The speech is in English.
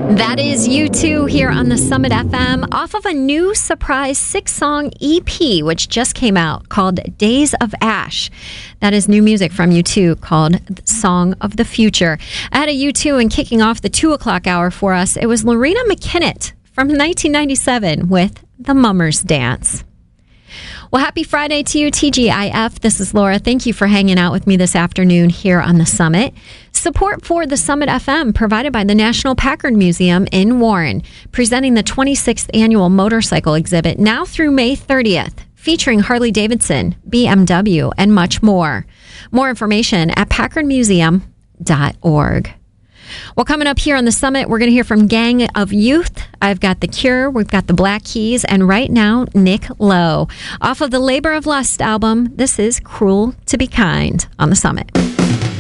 That is U2 here on the Summit FM off of a new surprise 6-song EP, which just came out called Days of Ash. That is new music from U2 called Song of the Future. Ahead of U2 and kicking off the 2 o'clock hour for us, it was Lorena McKinnon from 1997 with The Mummers Dance. Well, happy Friday to you, TGIF. This is Laura. Thank you for hanging out with me this afternoon here on the Summit. Support for the Summit FM provided by the National Packard Museum in Warren, presenting the 26th annual motorcycle exhibit now through May 30th, featuring Harley-Davidson, BMW, and much more. More information at packardmuseum.org. Well, coming up here on the Summit, we're going to hear from Gang of Youth. I've got The Cure, we've got the Black Keys, and right now, Nick Lowe. Off of the Labor of Lust album, this is Cruel to Be Kind on the Summit.